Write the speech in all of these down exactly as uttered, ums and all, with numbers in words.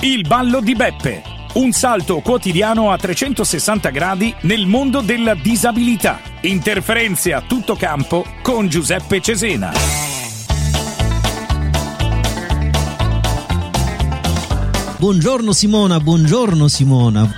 Il ballo di Beppe. Un salto quotidiano a trecentosessanta gradi nel mondo della disabilità. Interferenze a tutto campo con Giuseppe Cesena. Buongiorno Simona, buongiorno Simona.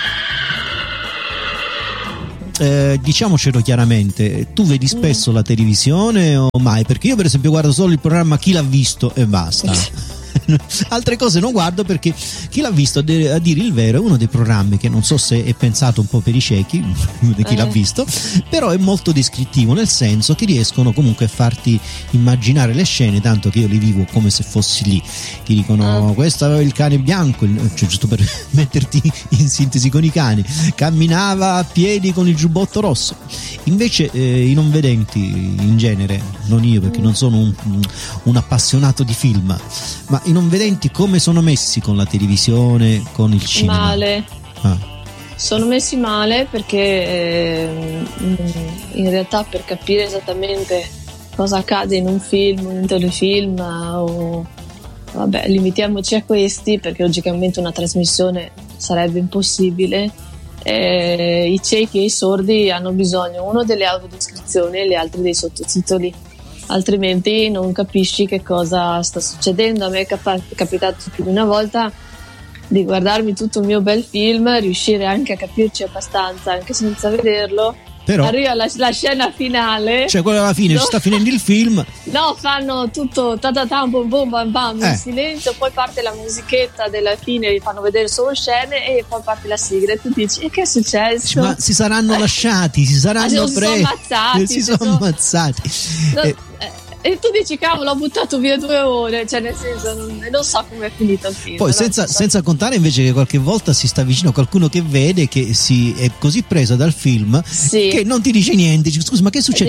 Eh, diciamocelo chiaramente, tu vedi spesso la televisione o mai? Perché io per esempio guardo solo il programma Chi l'ha visto e basta. Altre cose non guardo perché Chi l'ha visto, a dire il vero, è uno dei programmi che non so se è pensato un po' per i ciechi, di chi eh. l'ha visto, però è molto descrittivo, nel senso che riescono comunque a farti immaginare le scene, tanto che io li vivo come se fossi lì. Ti dicono: questo aveva il cane bianco, cioè, giusto per metterti in sintesi con i cani, camminava a piedi con il giubbotto rosso. Invece eh, i non vedenti in genere, non io perché non sono un, un appassionato di film, ma i non vedenti come sono messi con la televisione, con il cinema? Male. Ah. Sono messi male perché eh, in realtà per capire esattamente cosa accade in un film, in un telefilm o vabbè, limitiamoci a questi perché logicamente una trasmissione sarebbe impossibile. Eh, i ciechi e i sordi hanno bisogno uno delle audiodescrizioni e gli altri dei sottotitoli, altrimenti non capisci che cosa sta succedendo. A me è capa- capitato più di una volta di guardarmi tutto il mio bel film, riuscire anche a capirci abbastanza anche senza vederlo. Però arriva la, la scena finale, cioè quella alla fine, no? Ci sta finendo il film, no, fanno tutto ta ta ta bom bom bam bam in eh. silenzio, poi parte la musichetta della fine, li fanno vedere solo scene e poi parte la sigla e tu dici: e che è successo? Ma si saranno eh. lasciati, si saranno ah, pre- si sono ammazzati, si sono sono... ammazzati no, eh. Eh. E tu dici: cavolo, ho buttato via due ore, cioè nel senso non, non so come è finito il film. Poi senza, so. senza contare invece che qualche volta si sta vicino a qualcuno che vede che si è così presa dal film, sì, che non ti dice niente, dice: scusa, ma che succede?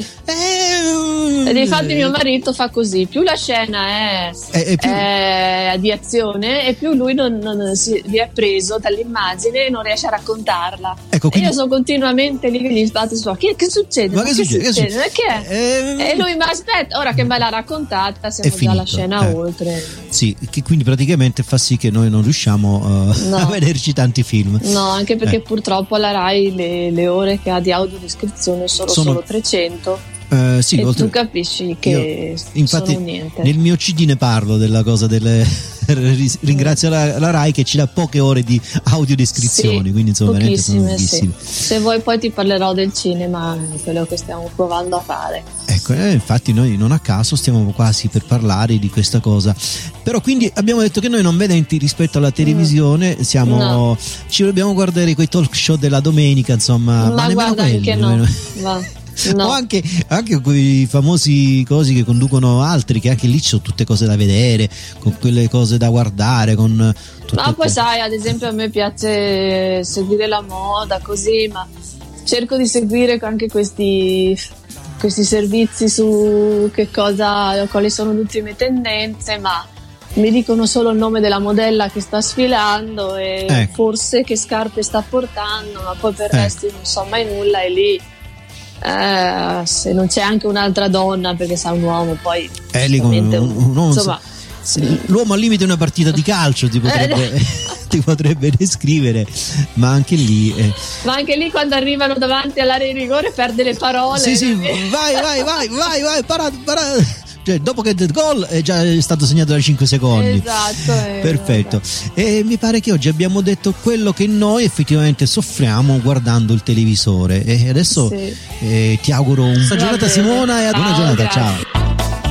E di infatti mio marito fa così, più la scena è, è, è, più... è di azione e più lui non, non si è preso dall'immagine e non riesce a raccontarla. Ecco, quindi... e io sono continuamente lì che gli sbatto su: che, che succede? Ma, ma che, che succede? succede? Che succede? Che è? Eh... E lui: ma aspetta, ora che me l'ha raccontata siamo è già finito. alla scena eh. oltre. Sì, che quindi praticamente fa sì che noi non riusciamo uh, no. a vederci tanti film. No, anche perché eh. purtroppo alla Rai le, le ore che ha di audiodescrizione sono, sono... solo trecento. Uh, sì, e oltre... tu capisci che io, infatti sono niente. Nel mio C D ne parlo della cosa delle ringrazio la, la Rai che ci dà poche ore di audiodescrizioni, sì, quindi insomma veramente sono pochissime. Sì. Se vuoi poi ti parlerò del cinema, quello che stiamo provando a fare. Ecco, eh, infatti noi non a caso stiamo quasi per parlare di questa cosa. Però quindi abbiamo detto che noi non vedenti rispetto alla televisione mm. siamo no. ci dobbiamo guardare quei talk show della domenica, insomma, ma, ma guarda quelli, anche no. Va. No. O anche, anche quei famosi cosi che conducono altri, che anche lì ci sono tutte cose da vedere, con quelle cose da guardare, con ma poi sai, ad esempio a me piace seguire la moda così, ma cerco di seguire anche questi questi servizi su che cosa, quali sono le ultime tendenze, ma mi dicono solo il nome della modella che sta sfilando e ecco. forse che scarpe sta portando, ma poi per il eh. resto non so mai nulla. E lì Eh, se non c'è anche un'altra donna, perché sa un uomo poi eh, lì con, un, un, insomma, se, l'uomo al limite una partita di calcio ti potrebbe, eh, ti potrebbe descrivere, ma anche lì eh. ma anche lì quando arrivano davanti all'area di rigore perde le parole. Sì sì, vai vai vai vai vai parato parato. Cioè, dopo che il gol è già stato segnato da cinque secondi. Esatto, eh, perfetto. E mi pare che oggi abbiamo detto quello che noi effettivamente soffriamo guardando il televisore. E adesso sì. eh, ti auguro una buona giornata, Simona, e ad una giornata. Grazie. Ciao.